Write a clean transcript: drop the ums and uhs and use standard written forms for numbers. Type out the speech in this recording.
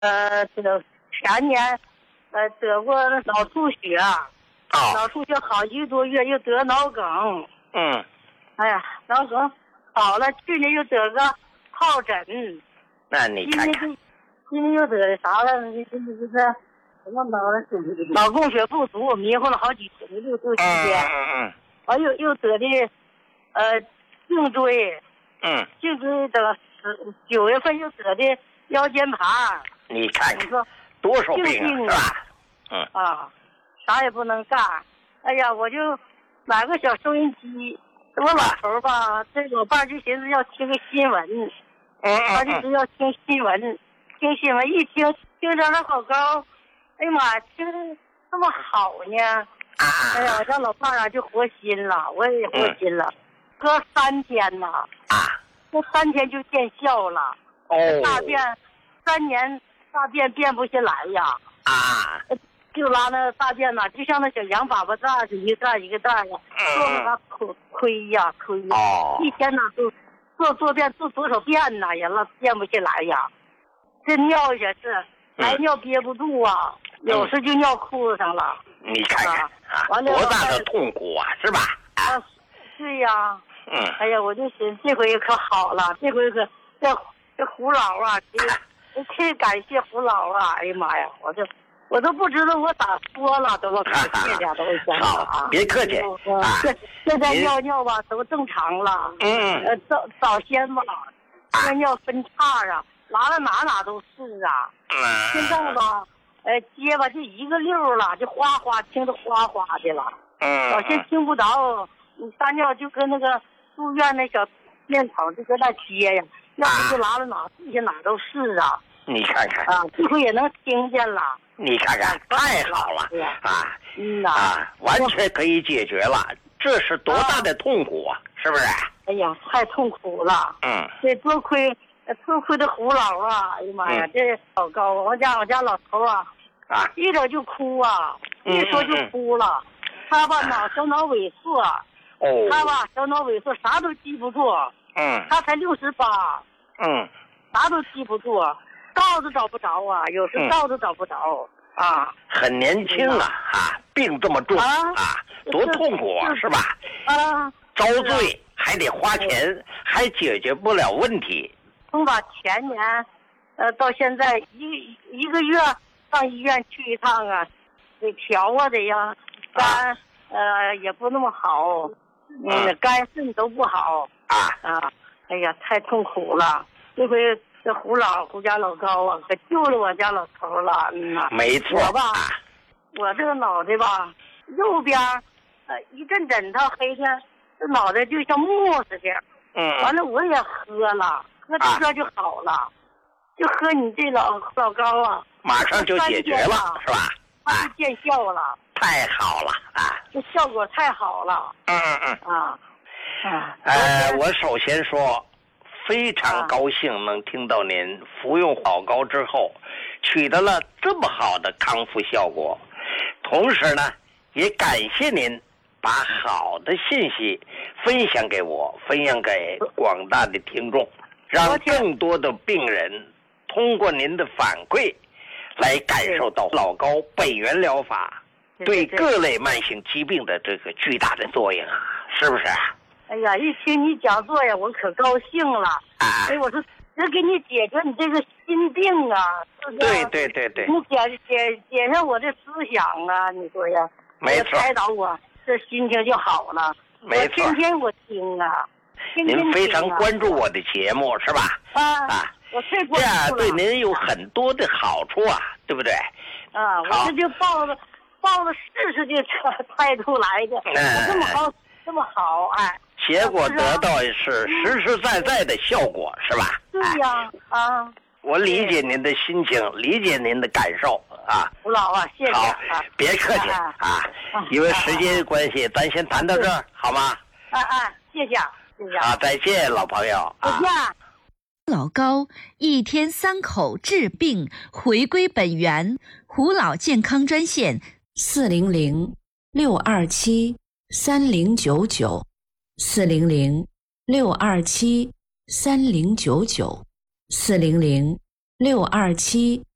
前年得过脑出血，脑出血好1个多月，又得脑梗。哎呀，脑梗好了，去年又得个疱疹。 那你看看， 今年又得啥了？就是什么脑供血不足，迷糊了好几天，6、7天。完又得的颈椎。颈椎等9月份又得的腰间盘。 你看看多少病啊，是吧？ 啥也不能干。哎呀，我就买个小收音机。我老头吧，这我爸就寻思要听个新闻，他就要听新闻，一听着那好高，哎呀妈，听着这么好呢。哎呀，我家老伴就活心了，我也活心了，隔3天呐，这3天就见效了。大便3年大便变不下来呀。就拉那大便呐，就像那小羊粑粑蛋似的，一个蛋一个蛋呀，做那亏呀。一天呐都做便做多少遍呐，也拉变不下来呀。这尿也是来尿憋不住啊，有时就尿裤子上了。 你看看多大的痛苦啊，是吧？ 对呀。哎呀，我就寻思这回可好了，这回可这胡老啊，我太感谢胡老啊！哎呀妈呀，我都不知道我咋说了，都客气点，都好，别客气。 现在尿吧都正常了。早先吧，尿分叉啊，拉了哪都是啊。现在吧，结吧就一个溜了，就哗哗听着哗哗的了。早先听不着，你撒尿就跟那个住院那小面草就搁那接呀，要不就拉了地下哪都是啊。 你看看这回也能听见了。 你看看，太好了完全可以解决了。这是多大的痛苦啊，是不是？ 哎呀，太痛苦了。这多亏的胡老啊！哎呀妈呀，这老高，我家老头一整就哭啊，一说就哭了。他吧小脑萎缩，他吧小脑萎缩，啥都记不住。他才68。啥都记不住。道都找不着啊，有时道都找不着很年轻病这么重多痛苦是吧？遭罪还得花钱，还解决不了问题。 从把前年到现在一个月上医院去一趟得调的呀，肝也不那么好，肝肾都不好哎呀，太痛苦了。这回这胡家老高可救了我家老头了。 没错。 我这个脑袋吧，右边一阵枕头黑天，这脑袋就像木似的。完了我也喝了，喝这就好了，就喝你这老高马上就解决了，是吧？ 它就见效了。 太好了这效果太好了。 我首先说。非常高兴能听到您服用老高之后取得了这么好的康复效果，同时呢也感谢您把好的信息分享给我，分享给广大的听众，让更多的病人通过您的反馈来感受到老高本源疗法对各类慢性疾病的这个巨大的作用是不是？ 哎呀，一听你讲座呀，我可高兴了。我说这给你解决你这个心病是不是？ 对。 你解上我的思想你说呀？ 没错。 开导我，这心情就好了。 没错。 天天我听您非常关注我的节目是吧？ 我太关注了。 这样对您有很多的好处对不对？ 我这就抱着试试的态度来的。我这么好结果得到是实实在在的效果，是吧？ 对呀， 我理解您的心情，理解您的感受胡老谢谢。 好，别客气因为时间关系，咱先谈到这儿，好吗？ 谢谢。 好，再见，老朋友。 再见。 老高1天3口治病，回归本源。胡老健康专线 400-627-3099。400-627-3099，400-627